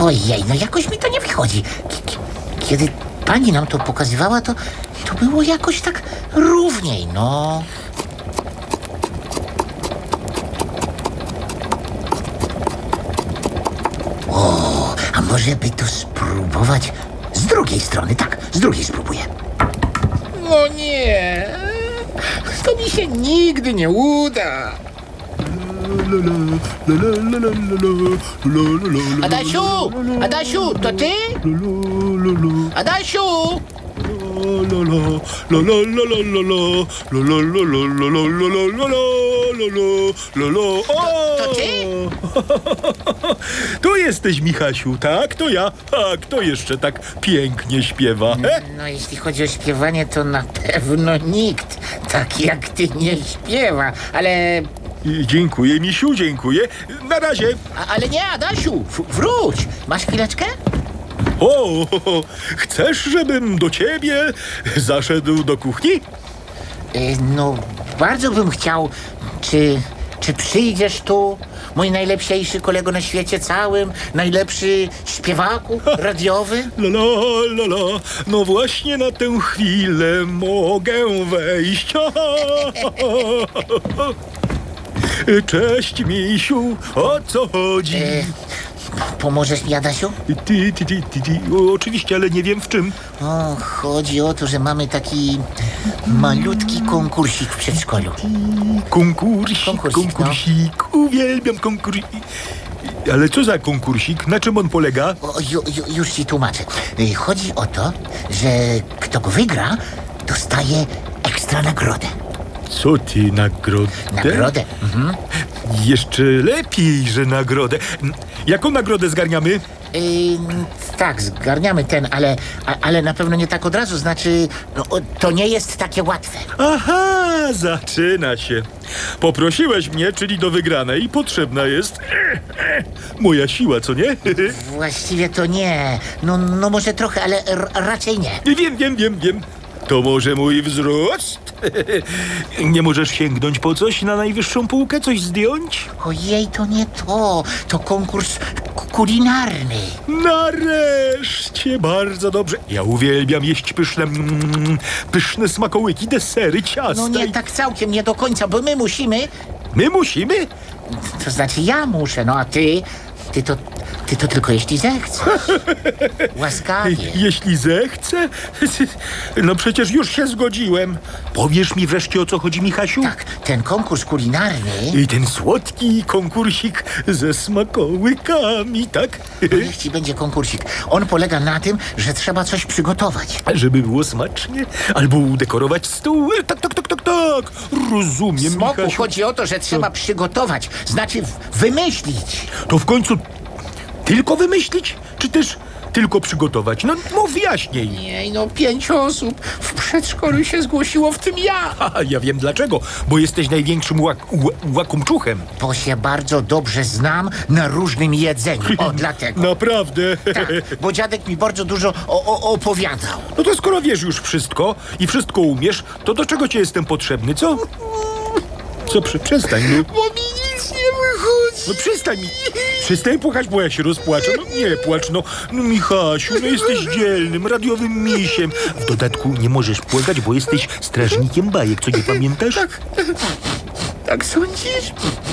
Ojej, no jakoś mi to nie wychodzi. Kiedy pani nam to pokazywała, to było jakoś tak równiej, no. O, a może by to spróbować z drugiej strony? Tak, z drugiej spróbuję. No nie, to mi się nigdy nie uda. Adasiu! Adasiu, to ty? Adasiu! To ty? To jesteś, Michasiu, tak? To ja. A kto jeszcze tak pięknie śpiewa? No jeśli chodzi o śpiewanie, to na pewno nikt tak jak ty nie śpiewa, ale... Dziękuję, misiu, dziękuję. Na razie. Ale nie, Adasiu, wróć! Masz chwileczkę? O, chcesz, żebym do ciebie zaszedł do kuchni? No, bardzo bym chciał. Czy przyjdziesz tu, mój najlepszy kolego na świecie całym, najlepszy śpiewaku radiowy? La. No właśnie na tę chwilę mogę wejść. Cześć, misiu, o co chodzi? Pomożesz mi, Adasiu? Ty. Oczywiście, ale nie wiem w czym. O, chodzi o to, że mamy taki malutki konkursik w przedszkolu. Konkursik. Uwielbiam konkursik. Ale co za konkursik? Na czym on polega? Już ci tłumaczę. Chodzi o to, że kto go wygra, dostaje ekstra nagrodę. Co ty, nagrodę? Nagrodę? Mhm. Jeszcze lepiej, że nagrodę. Jaką nagrodę zgarniamy? Tak, zgarniamy ten, ale na pewno nie tak od razu. Znaczy, no, to nie jest takie łatwe. Aha, zaczyna się. Poprosiłeś mnie, czyli do wygranej potrzebna jest moja siła, co nie? Właściwie to nie. No może trochę, ale raczej nie. Wiem. To może mój wzrost? Nie możesz sięgnąć po coś na najwyższą półkę? Coś zdjąć? Ojej, to nie to. To konkurs kulinarny. Nareszcie, bardzo dobrze. Ja uwielbiam jeść pyszne smakołyki, desery, ciasta. No nie tak całkiem, nie do końca, bo my musimy. My musimy? To znaczy ja muszę, no a ty to tylko jeśli zechcesz. Łaskawie. Jeśli zechcę? No przecież już się zgodziłem. Powiesz mi wreszcie, o co chodzi, Michasiu? Tak, ten konkurs kulinarny. I ten słodki konkursik ze smakołykami, tak? Niech ci będzie konkursik. On polega na tym, że trzeba coś przygotować. Żeby było smacznie, albo udekorować stół. Tak. Rozumiem, Smoku, Michasiu. chodzi o to, że trzeba przygotować. Znaczy wymyślić. To w końcu tylko wymyślić, czy też tylko przygotować? No mów jaśniej. Nie, no 5 osób w przedszkolu się zgłosiło, w tym ja. Haha, ja wiem dlaczego, bo jesteś największym łakomczuchem. Bo się bardzo dobrze znam na różnym jedzeniu. O, dlatego. Naprawdę? Tak, bo dziadek mi bardzo dużo opowiadał. No to skoro wiesz już wszystko i wszystko umiesz, to do czego ci jestem potrzebny, co? Co, przestań, no. Bo mi nic nie wychodzi. No przestań płakać, bo ja się rozpłaczę. No nie płacz, no Michasiu, no jesteś dzielnym, radiowym misiem. W dodatku nie możesz płakać, bo jesteś strażnikiem bajek, co nie pamiętasz? Tak sądzisz?